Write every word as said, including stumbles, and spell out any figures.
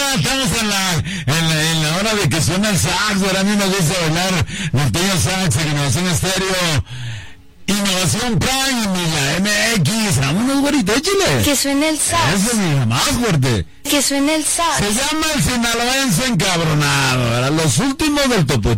estamos en la, en la, en la hora de que suena el sax, ¿verdad? A mí me gusta bailar norteño sax en Innovación Estéreo. Innovación Prime y la M X. Vámonos, güerito, échale. Que suene el sax. Eso es más fuerte. Que suene el sax. Se llama el sinaloense encabronado, ¿verdad? Los últimos del Topo